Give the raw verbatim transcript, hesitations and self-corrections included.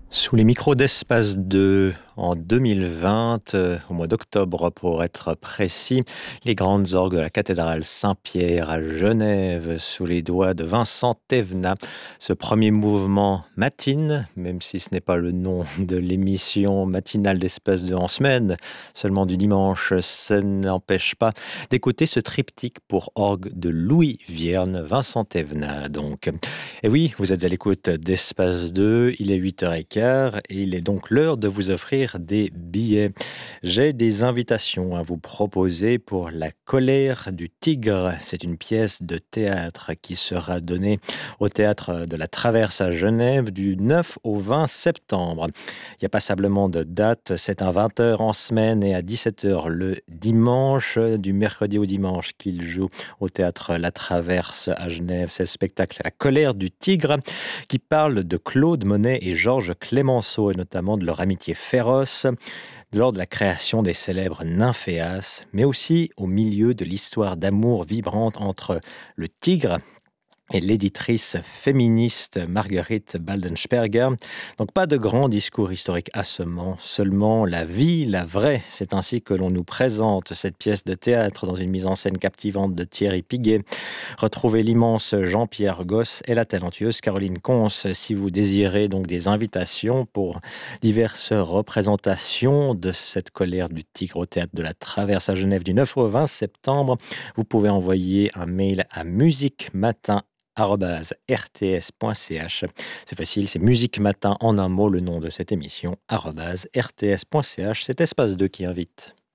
Sous les micros d'Espace deux, en deux mille vingt, euh, au mois d'octobre pour être précis, les grandes orgues de la cathédrale Saint-Pierre à Genève, sous les doigts de Vincent Thévenat. Ce premier mouvement matine, même si ce n'est pas le nom de l'émission matinale d'Espace deux en semaine, seulement du dimanche, ça n'empêche pas d'écouter ce triptyque pour orgue de Louis Vierne, Vincent Thévenat donc. Et oui, vous êtes à l'écoute d'Espace deux, il est huit heures quinze et il est donc l'heure de vous offrir des billets. J'ai des invitations à vous proposer pour La colère du tigre. C'est une pièce de théâtre qui sera donnée au théâtre de la Traverse à Genève du neuf au vingt septembre. Il y a passablement de dates, c'est à vingt heures en semaine et à dix-sept heures le dimanche, du mercredi au dimanche qu'il joue au théâtre La Traverse à Genève. C'est le spectacle La colère du tigre qui parle de Claude Monet et Georges Clémenceau et notamment de leur amitié féroce lors de la création des célèbres Nymphéas, mais aussi au milieu de l'histoire d'amour vibrante entre le tigre et l'éditrice féministe Marguerite Baldensperger. Donc pas de grand discours historique assommant, seulement la vie, la vraie. C'est ainsi que l'on nous présente cette pièce de théâtre dans une mise en scène captivante de Thierry Piguet. Retrouvez l'immense Jean-Pierre Gosse et la talentueuse Caroline Cons si vous désirez donc des invitations pour diverses représentations de cette colère du tigre au théâtre de la Traverse à Genève du neuf au vingt septembre. Vous pouvez envoyer un mail à musique matin arobase r t s point c h. C'est facile, c'est Musique Matin en un mot, le nom de cette émission, arobase r t s point c h. C'est Espace deux qui invite.